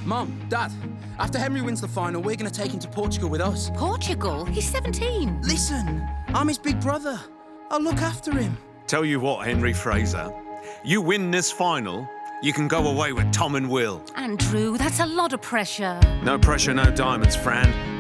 Mum, Dad, after Henry wins the final, we're going to take him to Portugal with us. Portugal? He's 17. Listen, I'm his big brother. I'll look after him. Tell you what, Henry Fraser, you win this final, you can go away with Tom and Will. Andrew, that's a lot of pressure. No pressure, no diamonds, Fran.